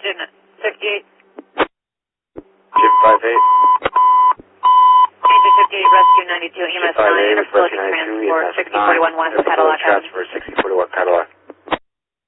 58. Chip 58. Engine 58, Rescue 92, EMS 9, Rescue interfloating 92, transport, EMS 6041 West Cadillac. Transfer 6041 Cadillac.